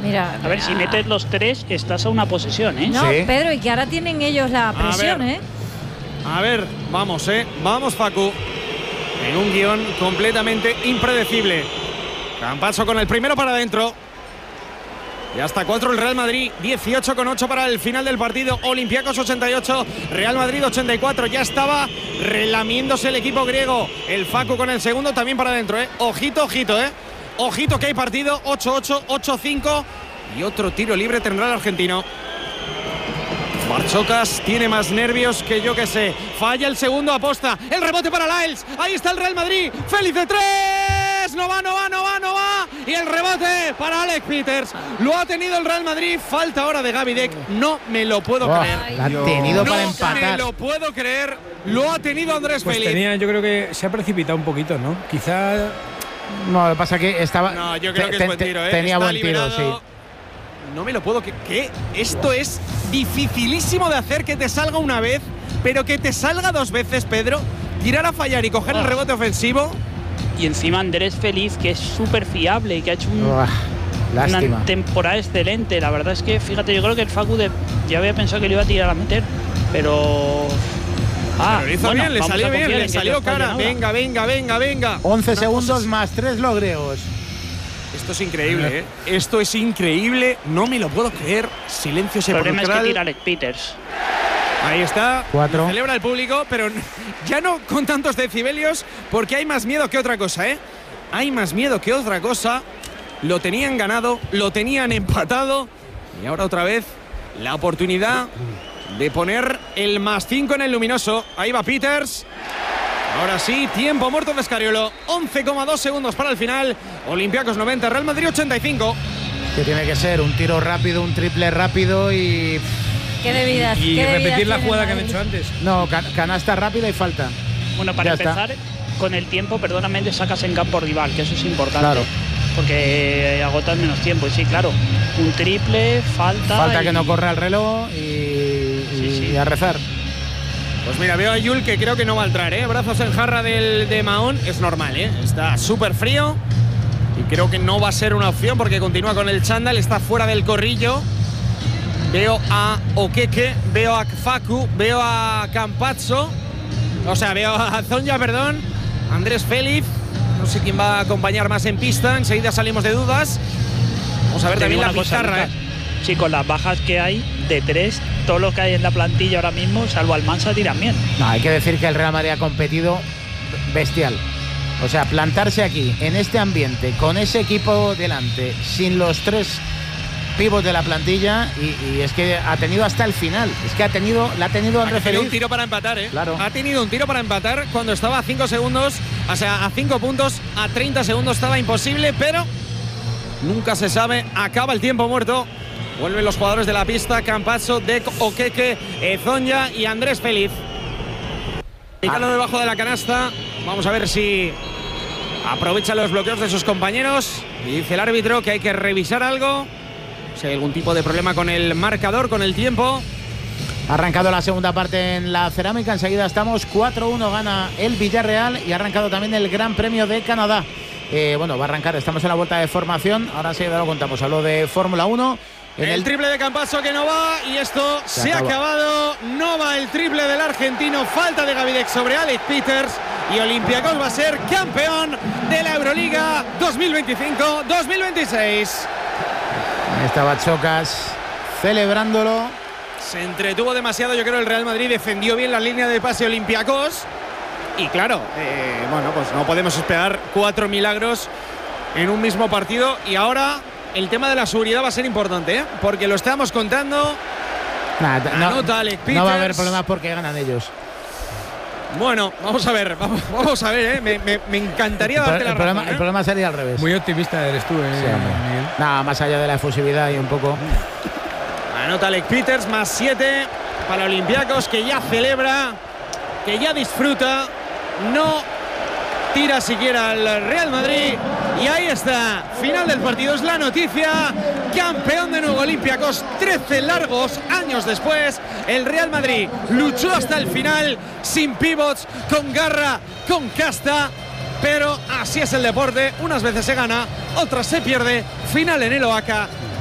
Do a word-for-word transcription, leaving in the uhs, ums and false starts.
Mira, a ver, mira. si metes los tres, estás a una posesión, ¿eh? No, Sí. Pedro, y que ahora tienen ellos la presión, ver. ¿eh? A ver, vamos, ¿eh? Vamos, Facu. En un guión completamente impredecible. Campazzo con el primero para adentro. Ya está cuatro el Real Madrid, dieciocho con ocho para el final del partido. Olympiacos ochenta y ocho, Real Madrid ochenta y cuatro. Ya estaba relamiéndose el equipo griego. El Facu con el segundo también para adentro, ¿eh? Ojito, ojito, ¿eh? Ojito que hay partido. ocho ocho, ocho cinco. Y otro tiro libre tendrá el argentino. Barchocas tiene más nervios que yo que sé. Falla el segundo, aposta. El rebote para Lyles. Ahí está el Real Madrid. Félix de tres. No va, no va, no va, no va. Y el rebote para Alex Peters. Lo ha tenido el Real Madrid. Falta ahora de Gaby Deck. No me lo puedo Oh, creer. la ha tenido no para me empatar. lo puedo creer. Lo ha tenido Andrés Pues Félix. tenía, yo creo que se ha precipitado un poquito, ¿no? Quizá. No, lo que pasa es que estaba. No, yo creo te- que te- es buen tiro, ¿eh? Tenía Está buen tiro, liberado. sí. No me lo puedo que, que esto es dificilísimo de hacer, que te salga una vez, pero que te salga dos veces, Pedro. Tirar a fallar y coger el rebote ofensivo. Y encima Andrés Feliz, que es súper fiable y que ha hecho un, Uah, lástima. una temporada excelente. La verdad es que, fíjate, yo creo que el Facu de, ya había pensado que le iba a tirar a meter, pero… Ah, Pero lo hizo bueno, bien, le vamos salió a bien, confiar le en que salió ellos fallen cara. ahora. Venga, venga, venga, venga. once Una segundos cosa- más tres los griegos. Esto es increíble, ¿eh? Esto es increíble. No me lo puedo creer. Silencio El problema es que sepulcral. tira Alex Peters. Ahí está. Cuatro. Lo celebra el público, pero ya no con tantos decibelios, porque hay más miedo que otra cosa, ¿eh? Hay más miedo que otra cosa. Lo tenían ganado, lo tenían empatado. Y ahora otra vez la oportunidad de poner el más cinco en el luminoso. Ahí va Peters. Ahora sí, tiempo muerto de Escariolo. once coma dos segundos para el final. Olympiacos noventa, Real Madrid ochenta y cinco. Que tiene que ser un tiro rápido, un triple rápido y. Qué debilidad. Y qué debilidad repetir la tiene jugada que han Madrid. hecho antes. No, can- canasta rápida y falta. Bueno, para Ya está. empezar, con el tiempo, perdóname, te sacas en campo rival, que eso es importante. Claro. Porque agotas menos tiempo. Y sí, claro, un triple, falta… Falta y- que no corra el reloj y, y- Sí, sí. y a rezar. Pues mira, veo a Yul que creo que no va a entrar, ¿eh? Brazos en jarra del, de Mahón. Es normal, ¿eh? Está súper frío. Y creo que no va a ser una opción porque continúa con el chándal. Está fuera del corrillo. Veo a Okeke, veo a Facu, veo a Campazzo. O sea, veo a Zonja, perdón. Andrés Félix. No sé quién va a acompañar más en pista. Enseguida salimos de dudas. Vamos a ver Te también digo la una cosa, pizarra, ¿eh? Lucas. Sí, con las bajas que hay de tres, todo lo que hay en la plantilla ahora mismo, salvo Almansa, tiran bien. No, hay que decir que el Real Madrid ha competido bestial. O sea, plantarse aquí, en este ambiente, con ese equipo delante, sin los tres pivos de la plantilla, y, y es que ha tenido hasta el final. Es que ha tenido, la ha tenido Ha Andrés tenido un Feliz. tiro para empatar, ¿eh? Claro. Ha tenido un tiro para empatar cuando estaba a cinco segundos, o sea, a cinco puntos, a treinta segundos estaba imposible, pero nunca se sabe. Acaba el tiempo muerto. Vuelven los jugadores de la pista: Campazzo, Deck, Okeke, Zonja y Andrés Feliz. Picando debajo de la canasta. Vamos a ver si aprovecha los bloqueos de sus compañeros. Y dice el árbitro que hay que revisar algo. Si hay algún tipo de problema con el marcador, con el tiempo. Ha arrancado la segunda parte en la cerámica. Enseguida estamos cuatro uno, gana el Villarreal y ha arrancado también el Gran Premio de Canadá. Eh, bueno, va a arrancar, estamos en la vuelta de formación. Ahora sí, ya lo contamos. Hablo de Fórmula uno. En El, el triple de Campazzo que no va y esto se, Se ha acaba. acabado. No va el triple del argentino. Falta de Gavidec sobre Alex Peters y Olympiacos va a ser campeón de la Euroliga dos mil veinticinco dos mil veintiséis. Ahí estaba Chocas celebrándolo. Se entretuvo demasiado, yo creo, el Real Madrid. Defendió bien la línea de pase Olympiacos. Y claro, eh, bueno, pues no podemos esperar cuatro milagros en un mismo partido. Y ahora el tema de la seguridad va a ser importante, ¿eh? Porque lo estamos contando. Nada, no, Anota Alex no va a haber Peters. problemas porque ganan ellos. Bueno, vamos a ver, vamos, vamos a ver, ¿eh? me, me, me encantaría El, darte pro- la el problema, razón, ¿eh? el problema sería al revés. Muy optimista eres tú, eh, Sí, hombre. Miguel. Nada, más allá de la efusividad y un poco. Anota Alex Peters, más siete para Olympiacos, que ya celebra, que ya disfruta, no tira siquiera al Real Madrid. Y ahí está, final del partido, es la noticia. Campeón de nuevo Olympiacos, trece largos años después. El Real Madrid luchó hasta el final, sin pivots, con garra, con casta. Pero así es el deporte, unas veces se gana, otras se pierde. Final en el Oaca.